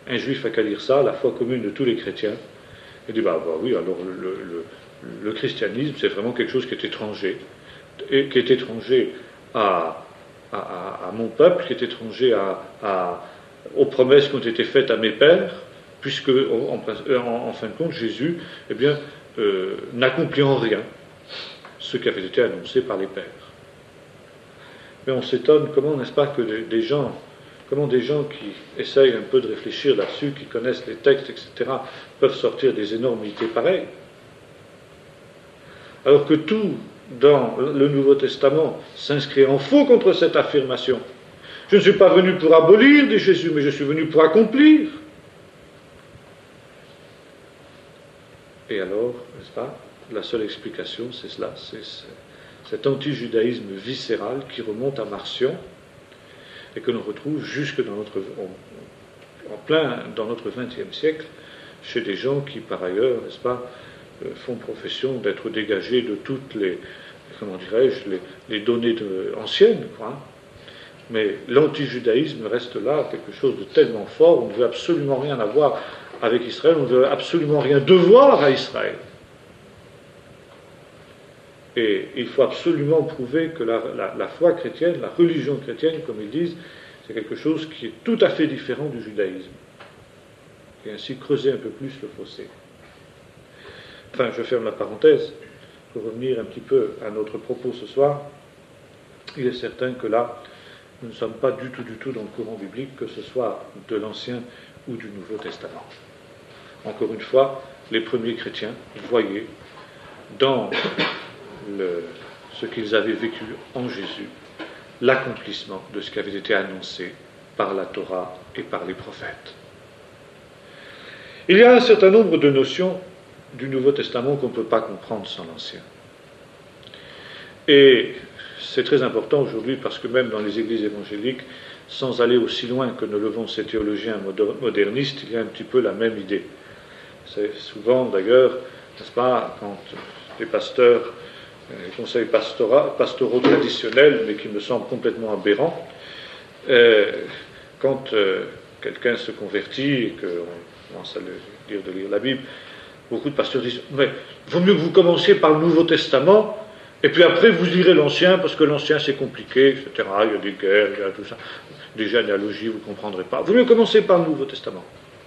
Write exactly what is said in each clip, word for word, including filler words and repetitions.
un juif n'a qu'à lire ça, la foi commune de tous les chrétiens, et dit bah, bah oui, alors le, le, le christianisme c'est vraiment quelque chose qui est étranger, et qui est étranger à, à, à, à mon peuple, qui est étranger à, à, aux promesses qui ont été faites à mes pères, puisque en, en, en fin de compte Jésus eh bien, euh, n'accomplit en rien ce qui avait été annoncé par les pères. Mais on s'étonne comment, n'est-ce pas, que des, des gens, comment des gens qui essayent un peu de réfléchir là-dessus, qui connaissent les textes, et cetera, peuvent sortir des énormités pareilles. Alors que tout dans le Nouveau Testament s'inscrit en faux contre cette affirmation. Je ne suis pas venu pour abolir, dit Jésus, mais je suis venu pour accomplir. Et alors, n'est-ce pas, la seule explication, c'est cela, c'est cet anti-judaïsme viscéral qui remonte à Marcion et que l'on retrouve jusque dans notre, en, en plein dans notre vingtième siècle, chez des gens qui, par ailleurs, n'est-ce pas, font profession d'être dégagés de toutes les, comment dirais-je, les, les données de, anciennes, quoi. Mais l'anti-judaïsme reste là, quelque chose de tellement fort, on ne veut absolument rien avoir avec Israël, on ne veut absolument rien devoir à Israël. Et il faut absolument prouver que la, la, la foi chrétienne, la religion chrétienne, comme ils disent, c'est quelque chose qui est tout à fait différent du judaïsme. Et ainsi creuser un peu plus le fossé. Enfin, je ferme la parenthèse, pour revenir un petit peu à notre propos ce soir. Il est certain que là, nous ne sommes pas du tout, du tout dans le courant biblique, que ce soit de l'Ancien ou du Nouveau Testament. Encore une fois, les premiers chrétiens voyaient dans le, ce qu'ils avaient vécu en Jésus l'accomplissement de ce qui avait été annoncé par la Torah et par les prophètes. Il y a un certain nombre de notions du Nouveau Testament qu'on ne peut pas comprendre sans l'Ancien. Et c'est très important aujourd'hui parce que même dans les églises évangéliques, sans aller aussi loin que ne le vont ces théologiens modernistes, il y a un petit peu la même idée. C'est souvent d'ailleurs, n'est-ce pas, quand les pasteurs, les conseils pastora, pastoraux traditionnels, mais qui me semblent complètement aberrants, euh, quand euh, quelqu'un se convertit et qu'on commence à le dire de lire la Bible, beaucoup de pasteurs disent mais vaut mieux que vous commenciez par le Nouveau Testament et puis après vous lirez l'Ancien parce que l'Ancien c'est compliqué, et cetera. Il y a des guerres, il y a tout ça, des généalogies, vous ne comprendrez pas. Vaut mieux commencer par le Nouveau Testament.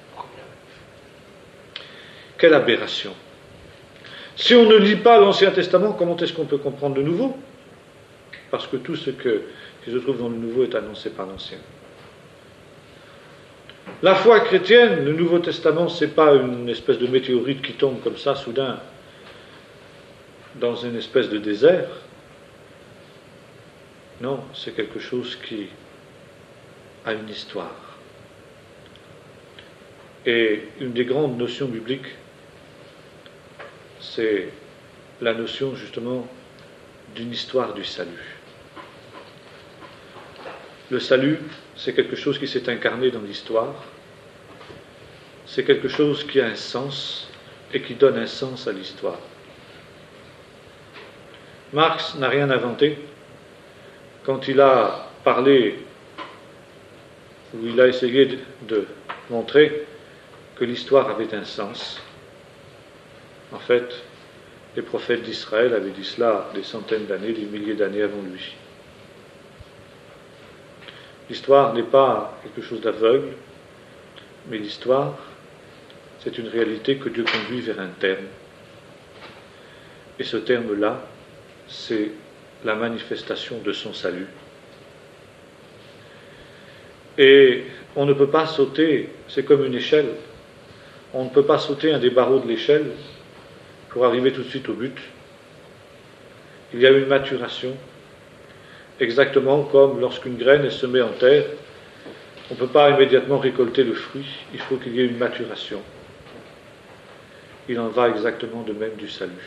Quelle aberration! Si on ne lit pas l'Ancien Testament, comment est-ce qu'on peut comprendre le Nouveau? Parce que tout ce que, qui se trouve dans le Nouveau est annoncé par l'Ancien. La foi chrétienne, le Nouveau Testament, ce n'est pas une espèce de météorite qui tombe comme ça, soudain, dans une espèce de désert. Non, c'est quelque chose qui a une histoire. Et une des grandes notions bibliques, c'est la notion justement d'une histoire du salut. Le salut, c'est quelque chose qui s'est incarné dans l'histoire, c'est quelque chose qui a un sens et qui donne un sens à l'histoire. Marx n'a rien inventé quand il a parlé, ou il a essayé de, de montrer que l'histoire avait un sens. En fait, les prophètes d'Israël avaient dit cela des centaines d'années, des milliers d'années avant lui. L'histoire n'est pas quelque chose d'aveugle, mais l'histoire, c'est une réalité que Dieu conduit vers un terme. Et ce terme-là, c'est la manifestation de son salut. Et on ne peut pas sauter, c'est comme une échelle, on ne peut pas sauter un des barreaux de l'échelle pour arriver tout de suite au but. Il y a une maturation, exactement comme lorsqu'une graine est semée en terre, on ne peut pas immédiatement récolter le fruit, il faut qu'il y ait une maturation. Il en va exactement de même du salut.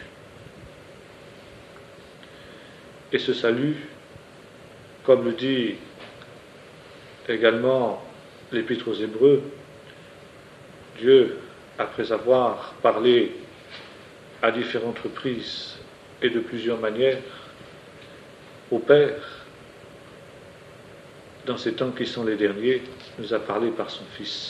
Et ce salut, comme le dit également l'Épître aux Hébreux, Dieu, après avoir parlé à différentes reprises et de plusieurs manières au Père, dans ces temps qui sont les derniers, nous a parlé par son Fils.